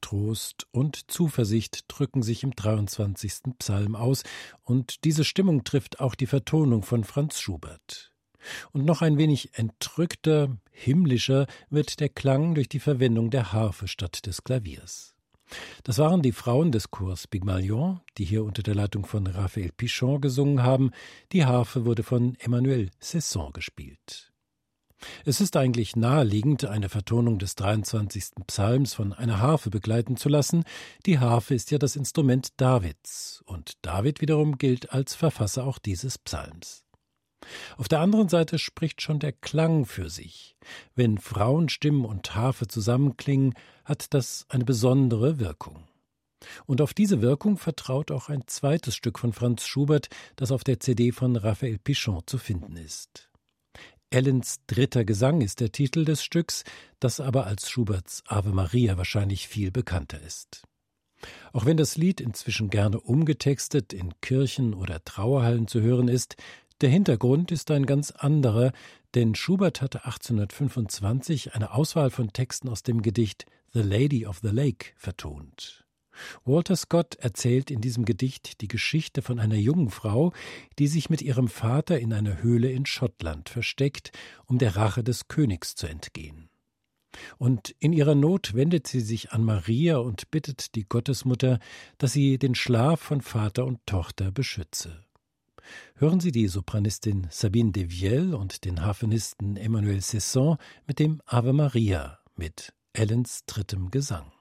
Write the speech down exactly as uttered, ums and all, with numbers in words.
Trost und Zuversicht drücken sich im dreiundzwanzigsten Psalm aus, und diese Stimmung trifft auch die Vertonung von Franz Schubert. Und noch ein wenig entrückter, himmlischer wird der Klang durch die Verwendung der Harfe statt des Klaviers. Das waren die Frauen des Chors Pygmalion, die hier unter der Leitung von Raphael Pichon gesungen haben. Die Harfe wurde von Emmanuel Cesson gespielt. Es ist eigentlich naheliegend, eine Vertonung des dreiundzwanzigsten Psalms von einer Harfe begleiten zu lassen. Die Harfe ist ja das Instrument Davids, und David wiederum gilt als Verfasser auch dieses Psalms. Auf der anderen Seite spricht schon der Klang für sich. Wenn Frauenstimmen und Harfe zusammenklingen, hat das eine besondere Wirkung. Und auf diese Wirkung vertraut auch ein zweites Stück von Franz Schubert, das auf der C D von Raphael Pichon zu finden ist. Ellens dritter Gesang ist der Titel des Stücks, das aber als Schuberts Ave Maria wahrscheinlich viel bekannter ist. Auch wenn das Lied inzwischen gerne umgetextet in Kirchen oder Trauerhallen zu hören ist, der Hintergrund ist ein ganz anderer, denn Schubert hatte achtzehnhundertfünfundzwanzig eine Auswahl von Texten aus dem Gedicht The Lady of the Lake vertont. Walter Scott erzählt in diesem Gedicht die Geschichte von einer jungen Frau, die sich mit ihrem Vater in einer Höhle in Schottland versteckt, um der Rache des Königs zu entgehen. Und in ihrer Not wendet sie sich an Maria und bittet die Gottesmutter, dass sie den Schlaf von Vater und Tochter beschütze. Hören Sie die Sopranistin Sabine de Viel und den Harfenisten Emmanuel Cesson mit dem Ave Maria mit Ellens drittem Gesang.